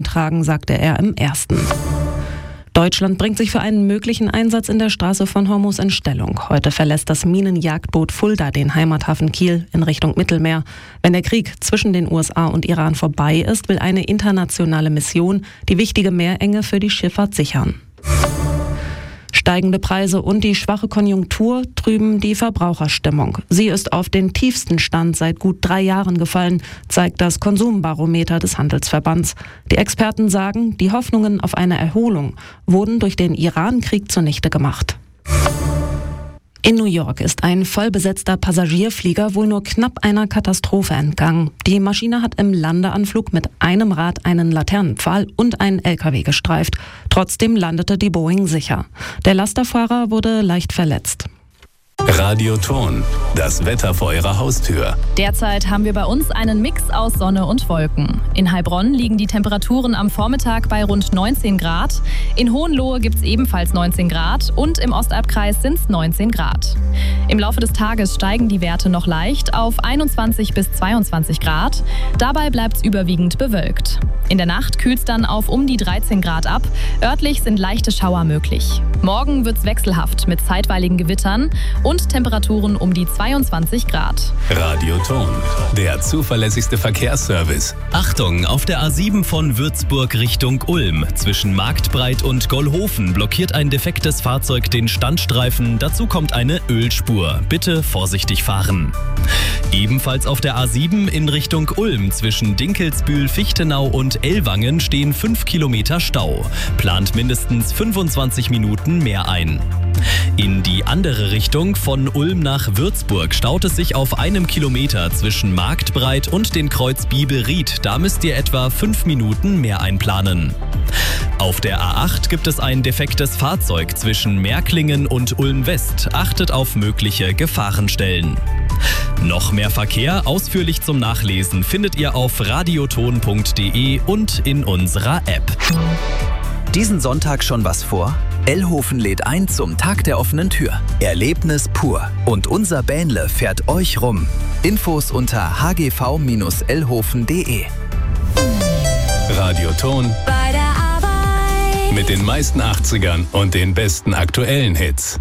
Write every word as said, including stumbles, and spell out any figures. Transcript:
beitragen, sagte er im ersten. Deutschland bringt sich für einen möglichen Einsatz in der Straße von Hormuz in Stellung. Heute verlässt das Minenjagdboot Fulda den Heimathafen Kiel in Richtung Mittelmeer. Wenn der Krieg zwischen den U S A und Iran vorbei ist, will eine internationale Mission die wichtige Meerenge für die Schifffahrt sichern. Steigende Preise und die schwache Konjunktur trüben die Verbraucherstimmung. Sie ist auf den tiefsten Stand seit gut drei Jahren gefallen, zeigt das Konsumbarometer des Handelsverbands. Die Experten sagen, die Hoffnungen auf eine Erholung wurden durch den Iran-Krieg zunichte gemacht. In New York ist ein vollbesetzter Passagierflieger wohl nur knapp einer Katastrophe entgangen. Die Maschine hat im Landeanflug mit einem Rad einen Laternenpfahl und einen L K W gestreift. Trotzdem landete die Boeing sicher. Der Lasterfahrer wurde leicht verletzt. Radioton, das Wetter vor Ihrer Haustür. Derzeit haben wir bei uns einen Mix aus Sonne und Wolken. In Heilbronn liegen die Temperaturen am Vormittag bei rund neunzehn Grad. In Hohenlohe gibt es ebenfalls neunzehn Grad und im Ostalbkreis sind es neunzehn Grad. Im Laufe des Tages steigen die Werte noch leicht auf einundzwanzig bis zweiundzwanzig Grad. Dabei bleibt es überwiegend bewölkt. In der Nacht kühlt es dann auf um die dreizehn Grad ab. Örtlich sind leichte Schauer möglich. Morgen wird es wechselhaft mit zeitweiligen Gewittern und Temperaturen um die zweiundzwanzig Grad. Radioton, der zuverlässigste Verkehrsservice. Achtung, auf der A sieben von Würzburg Richtung Ulm. Zwischen Marktbreit und Gollhofen blockiert ein defektes Fahrzeug den Standstreifen. Dazu kommt eine Ölspur. Bitte vorsichtig fahren. Ebenfalls auf der A sieben in Richtung Ulm zwischen Dinkelsbühl, Fichtenau und Ellwangen stehen fünf Kilometer Stau. Plant mindestens fünfundzwanzig Minuten mehr ein. In die andere Richtung von Ulm nach Würzburg staut es sich auf einem Kilometer zwischen Marktbreit und den Kreuz Bieberied. Da müsst ihr etwa fünf Minuten mehr einplanen. Auf der A acht gibt es ein defektes Fahrzeug zwischen Märklingen und Ulm West. Achtet auf mögliche Gefahrenstellen. Noch mehr Verkehr ausführlich zum Nachlesen findet ihr auf radioton punkt de und in unserer App. Diesen Sonntag schon was vor? Ellhofen lädt ein zum Tag der offenen Tür. Erlebnis pur. Und unser Bähnle fährt euch rum. Infos unter h g v Bindestrich ellhofen punkt de. Radioton Bei der Arbeit. mit den meisten achtzigern und den besten aktuellen Hits.